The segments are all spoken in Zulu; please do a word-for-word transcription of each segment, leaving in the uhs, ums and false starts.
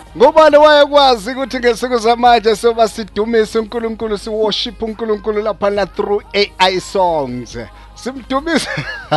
Ngubani wayekwazi ukuthi ngesuku zamanje soba sidumise uNkulunkulu siworship uNkulunkulu lapha na through A I songs. Simdumisa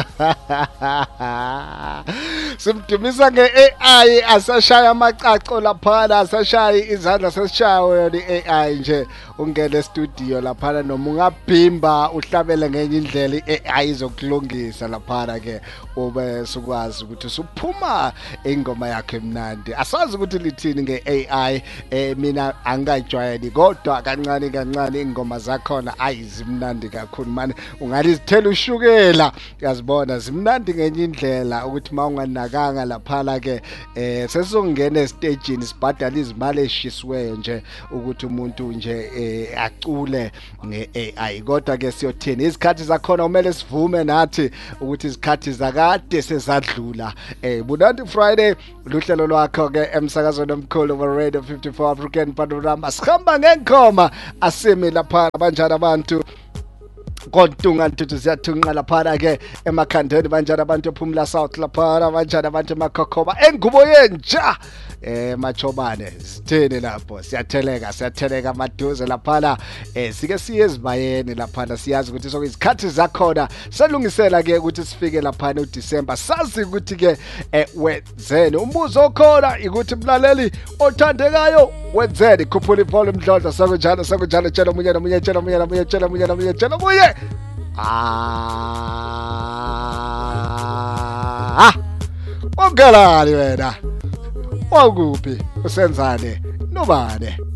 Simdumisa nge-A I asashaya amacaco laphana asashaya izandla sesishayo i-A I nje ungene studio laphana noma ungabhimba uhlabele ngenye indlela i-A I izokulungisa laphana ke ube sukwazi ukuthi usuphuma ingoma yakhe emnandi asazi ukuthi lithini nge-A I eh mina angikajwayeli kodwa kancane kancane ingoma zakhona ayizimnandi kakhulu manje ungalizithela ushukela uyazibona zimnandi ngenye indlela ukuthi mawunganakanga laphana ke eh sesizongena estagini sibhadala izimali eshisiweyo nje ukuthi umuntu nje eh acule nge-A I kodwa ke siyothini izikhathi zakhona kumele sivume nathi ukuthi izikhathi zakade sezadlula eh Bunandi Friday luhlelo lwakho ke emsakazweni omkhulu wa Radio fifty-four African Panorama sikhamba ngenkoma asimi lapha banjani abantu kodunga ntuthu siyathunqa laphana ke emakhandeni banjani abantu ephumla South laphana banjani abantu emakhokhoba engubo yenja eh machobane sithene lapho siyatheleka siyatheleka maduze laphana eh sike siye ezibayeni laphana siyazi ukuthi sokuzikhathi zakhona selungisela ke ukuthi sifike laphana uDecember sazi ukuthi ke eh wenzeni umbuzo okhona ukuthi mlaleli othandekayo wenzeni khuphula ivolume mdlodlo sakunjalo sakunjalo tshela umunye nomunye tshela umunye nomunye tshela umunye nomunye tshela umunye ah ongalali wena wakuphi usenzane nobane